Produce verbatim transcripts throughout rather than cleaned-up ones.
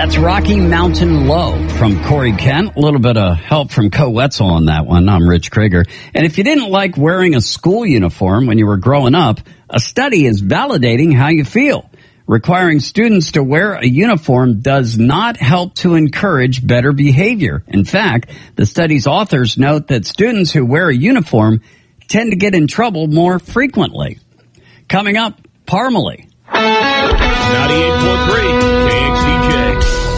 That's Rocky Mountain Low from Corey Kent. A little bit of help from Co Wetzel on that one. I'm Rich Krieger. And if you didn't like wearing a school uniform when you were growing up, a study is validating how you feel. Requiring students to wear a uniform does not help to encourage better behavior. In fact, the study's authors note that students who wear a uniform tend to get in trouble more frequently. Coming up, Parmalee. ninety-eight point three K X D J.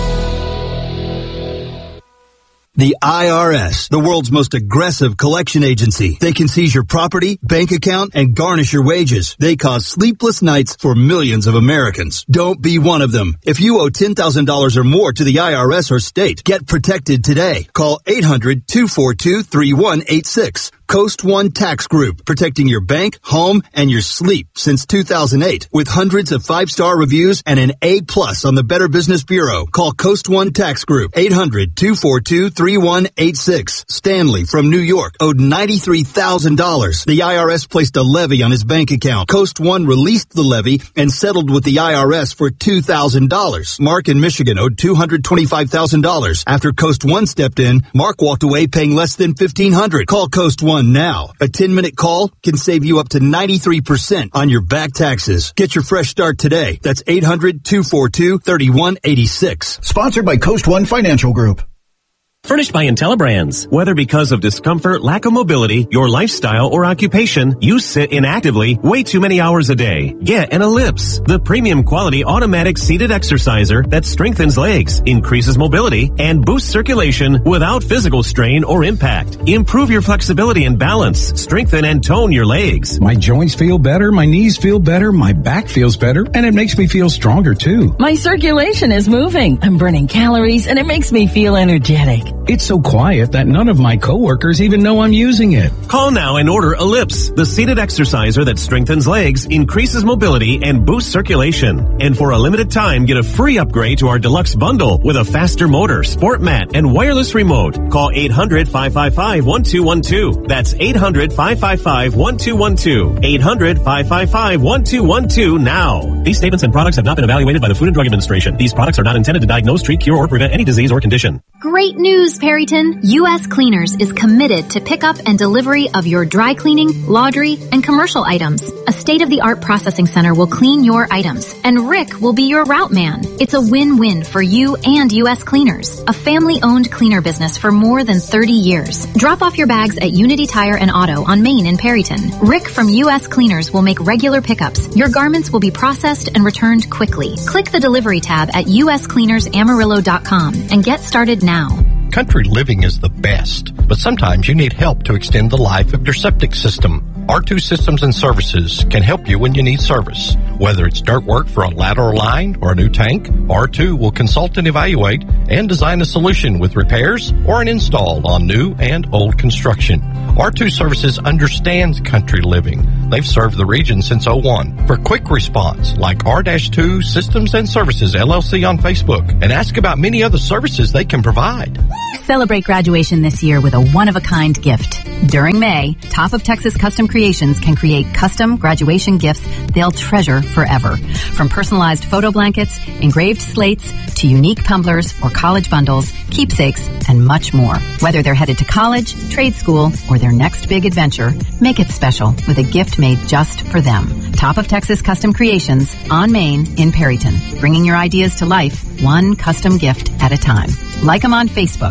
The I R S, the world's most aggressive collection agency. They can seize your property, bank account, and garnish your wages. They cause sleepless nights for millions of Americans. Don't be one of them. If you owe ten thousand dollars or more to the I R S or state, get protected today. Call eight hundred, two four two, three one eight six. Coast One Tax Group, protecting your bank, home, and your sleep since two thousand eight. With hundreds of five-star reviews and an A plus on the Better Business Bureau. Call Coast One Tax Group, eight hundred, two four two, three one eight six. Stanley from New York owed ninety-three thousand dollars. The I R S placed a levy on his bank account. Coast One released the levy and settled with the I R S for two thousand dollars. Mark in Michigan owed two hundred twenty-five thousand dollars. After Coast One stepped in, Mark walked away paying less than fifteen hundred dollars. Call Coast One now. A ten-minute call can save you up to ninety-three percent on your back taxes. Get your fresh start today. That's eight hundred, two four two, three one eight six. Sponsored by Coast One Financial Group. Furnished by IntelliBrands. Whether because of discomfort, lack of mobility, your lifestyle, or occupation, you sit inactively way too many hours a day. Get an Ellipse, the premium quality automatic seated exerciser that strengthens legs, increases mobility, and boosts circulation without physical strain or impact. Improve your flexibility and balance, strengthen and tone your legs. My joints feel better, my knees feel better, my back feels better, and it makes me feel stronger too. My circulation is moving. I'm burning calories, and it makes me feel energetic. It's so quiet that none of my coworkers even know I'm using it. Call now and order Ellipse, the seated exerciser that strengthens legs, increases mobility, and boosts circulation. And for a limited time, get a free upgrade to our deluxe bundle with a faster motor, sport mat, and wireless remote. Call eight hundred, five five five, one two one two. That's eight hundred, five five five, one two one two. eight hundred, five five five, one two one two now. These statements and products have not been evaluated by the Food and Drug Administration. These products are not intended to diagnose, treat, cure, or prevent any disease or condition. Great news, Perryton! U S Cleaners is committed to pickup and delivery of your dry cleaning, laundry, and commercial items. A state-of-the-art processing center will clean your items, and Rick will be your route man. It's a win-win for you and U S Cleaners, a family-owned cleaner business for more than thirty years. Drop off your bags at Unity Tire and Auto on Main in Perryton. Rick from U S Cleaners will make regular pickups. Your garments will be processed and returned quickly. Click the delivery tab at u s cleaners amarillo dot com and get started now. Country living is the best, but sometimes you need help to extend the life of your septic system. R two Systems and Services can help you when you need service. Whether it's dirt work for a lateral line or a new tank, R two will consult and evaluate and design a solution with repairs or an install on new and old construction. R two Services understands country living. They've served the region since oh one. For quick response, like R two Systems and Services L L C on Facebook, and ask about many other services they can provide. Celebrate graduation this year with a one-of-a-kind gift. During May, Top of Texas Custom Creations can create custom graduation gifts they'll treasure forever. From personalized photo blankets, engraved slates, to unique tumblers or college bundles, keepsakes, and much more. Whether they're headed to college, trade school, or their next big adventure, make it special with a gift made just for them. Top of Texas Custom Creations on Main in Perryton, bringing your ideas to life, one custom gift at a time. Like them on Facebook.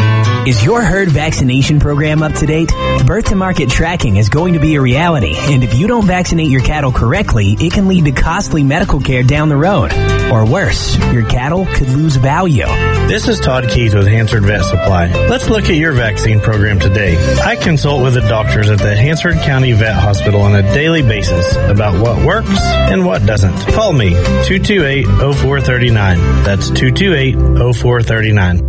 Is your herd vaccination program up to date? Birth to market tracking is going to be a reality, and if you don't vaccinate your cattle correctly, it can lead to costly medical care down the road. Or worse, your cattle could lose value. This is Todd Keith with Hansard Vet Supply. Let's look at your vaccine program today. I consult with the doctors at the Hansard County Vet Hospital on a daily basis about what works and what doesn't. Call me, two two eight, oh four three nine. That's two two eight, oh four three nine.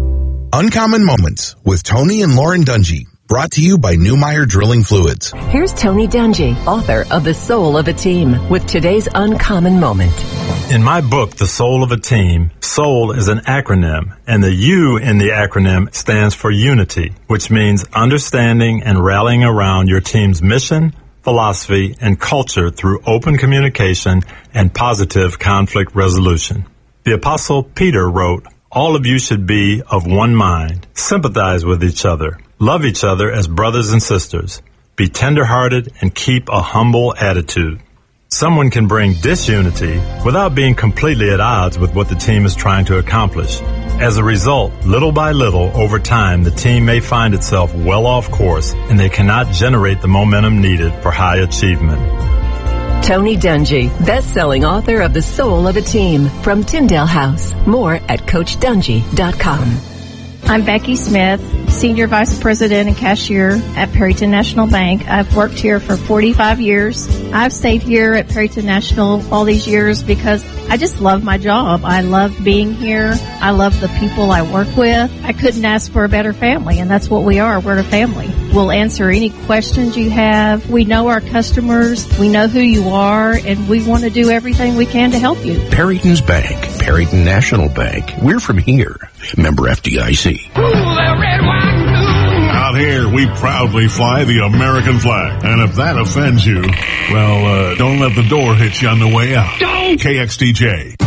Uncommon Moments with Tony and Lauren Dungy. Brought to you by Newmeyer Drilling Fluids. Here's Tony Dungy, author of The Soul of a Team, with today's Uncommon Moment. In my book, The Soul of a Team, SOUL is an acronym, and the U in the acronym stands for unity, which means understanding and rallying around your team's mission, philosophy, and culture through open communication and positive conflict resolution. The Apostle Peter wrote, "All of you should be of one mind, sympathize with each other, love each other as brothers and sisters, be tender-hearted, and keep a humble attitude." Someone can bring disunity without being completely at odds with what the team is trying to accomplish. As a result, little by little, over time, the team may find itself well off course and they cannot generate the momentum needed for high achievement. Tony Dungy, best-selling author of The Soul of a Team, from Tyndale House. More at coach dungy dot com. I'm Becky Smith, Senior Vice President and Cashier at Perryton National Bank. I've worked here for forty-five years. I've stayed here at Perryton National all these years because I just love my job. I love being here. I love the people I work with. I couldn't ask for a better family, and that's what we are. We're a family. We'll answer any questions you have. We know our customers. We know who you are, and we want to do everything we can to help you. Perryton's Bank, Perryton National Bank. We're from here. Member F D I C. Out here, we proudly fly the American flag. And if that offends you, well, uh, don't let the door hit you on the way out. Don't! K X D J,